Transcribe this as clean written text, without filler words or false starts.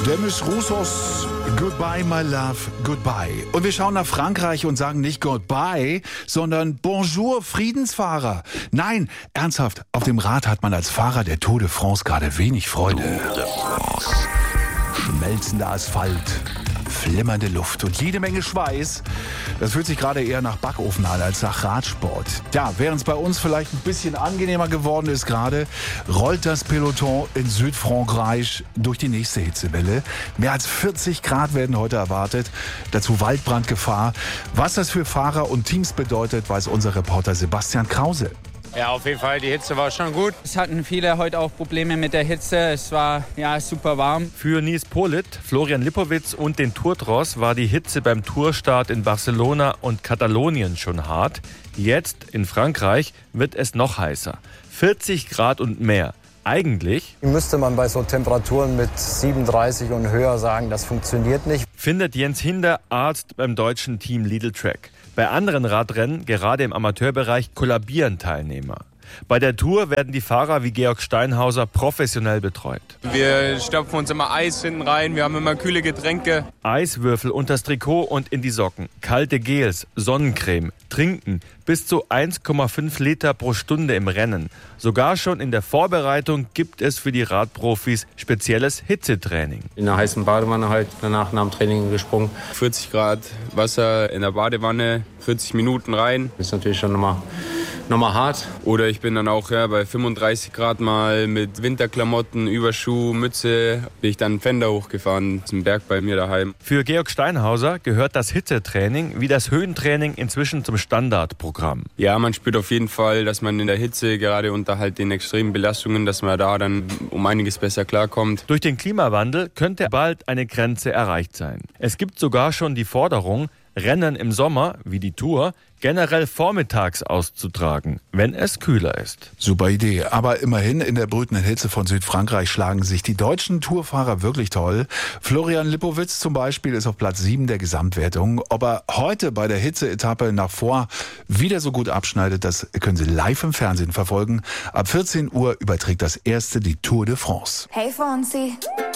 Demis Roussos, Goodbye, my love, goodbye. Und wir schauen nach Frankreich und sagen nicht Goodbye, sondern Bonjour, Friedensfahrer. Nein, ernsthaft, auf dem Rad hat man als Fahrer der Tour de France gerade wenig Freude. Schmelzender Asphalt, flimmernde Luft und jede Menge Schweiß. Das fühlt sich gerade eher nach Backofen an als nach Radsport. Ja, während es bei uns vielleicht ein bisschen angenehmer geworden ist gerade, rollt das Peloton in Südfrankreich durch die nächste Hitzewelle. Mehr als 40 Grad werden heute erwartet. Dazu Waldbrandgefahr. Was das für Fahrer und Teams bedeutet, weiß unser Reporter Sebastian Krause. Ja, auf jeden Fall, die Hitze war schon gut. Es hatten viele heute auch Probleme mit der Hitze. Es war super warm. Für Nils Politt, Florian Lipowitz und den Tourtross war die Hitze beim Tourstart in Barcelona und Katalonien schon hart. Jetzt in Frankreich wird es noch heißer. 40 Grad und mehr. Eigentlich müsste man bei so Temperaturen mit 37 und höher sagen, das funktioniert nicht. Findet Jens Hinder, Arzt beim deutschen Team Lidl Track. Bei anderen Radrennen, gerade im Amateurbereich, kollabieren Teilnehmer. Bei der Tour werden die Fahrer wie Georg Steinhauser professionell betreut. Wir stopfen uns immer Eis hinten rein, wir haben immer kühle Getränke. Eiswürfel unters Trikot und in die Socken, kalte Gels, Sonnencreme, Trinken, bis zu 1,5 Liter pro Stunde im Rennen. Sogar schon in der Vorbereitung gibt es für die Radprofis spezielles Hitzetraining. In einer heißen Badewanne halt danach nach dem Training gesprungen. 40 Grad Wasser in der Badewanne, 40 Minuten rein. Das ist natürlich schon nochmal hart. Oder ich bin dann auch bei 35 Grad mal mit Winterklamotten, Überschuh, Mütze, bin ich dann Pfänder hochgefahren zum Berg bei mir daheim. Für Georg Steinhauser gehört das Hitzetraining wie das Höhentraining inzwischen zum Standardprogramm. Ja, man spürt auf jeden Fall, dass man in der Hitze, gerade unter halt den extremen Belastungen, dass man da dann um einiges besser klarkommt. Durch den Klimawandel könnte bald eine Grenze erreicht sein. Es gibt sogar schon die Forderung, Rennen im Sommer, wie die Tour, generell vormittags auszutragen, wenn es kühler ist. Super Idee. Aber immerhin in der brütenden Hitze von Südfrankreich schlagen sich die deutschen Tourfahrer wirklich toll. Florian Lipowitz zum Beispiel ist auf Platz 7 der Gesamtwertung. Ob er heute bei der Hitze-Etappe nach vor wieder so gut abschneidet, das können Sie live im Fernsehen verfolgen. Ab 14 Uhr überträgt das erste die Tour de France. Hey Fonsi.